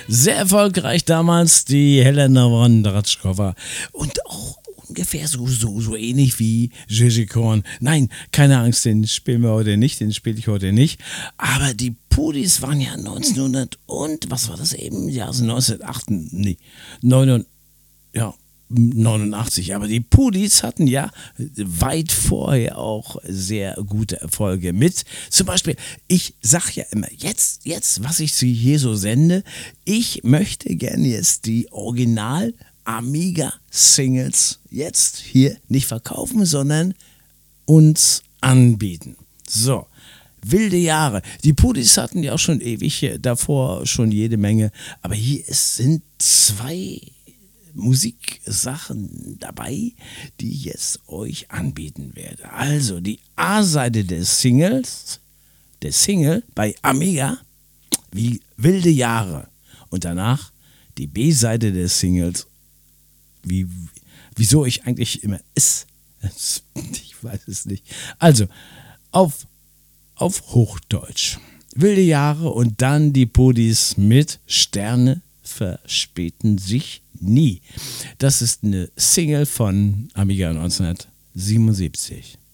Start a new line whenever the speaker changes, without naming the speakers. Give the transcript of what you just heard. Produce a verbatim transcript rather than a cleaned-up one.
Sehr erfolgreich damals, die Helena Wondratschkova. Und auch ungefähr so, so, so ähnlich wie Gigi Korn. Nein, keine Angst, den spielen wir heute nicht, den spiele ich heute nicht. Aber die Pudis waren ja neunzehnhundert und, was war das eben? Ja, also neunzehnhundertacht, nee, neunundachtzig, ja, neunundachtzig, aber die Pudis hatten ja weit vorher auch sehr gute Erfolge mit. Zum Beispiel, ich sag ja immer, jetzt, jetzt, was ich sie hier so sende, ich möchte gerne jetzt die Original Amiga Singles jetzt hier nicht verkaufen, sondern uns anbieten. So. Wilde Jahre. Die Pudis hatten ja auch schon ewig davor schon jede Menge, aber hier es sind zwei Musiksachen dabei, die ich jetzt euch anbieten werde. Also die A-Seite des Singles, der Single bei Amiga, wie Wilde Jahre. Und danach die B-Seite des Singles, wie, wieso ich eigentlich immer ist. Ich weiß es nicht. Also, auf, auf Hochdeutsch. Wilde Jahre und dann die Pudis mit Sterne verspäten sich nie. Das ist eine Single von Amiga neunzehnhundertsiebenundsiebzig.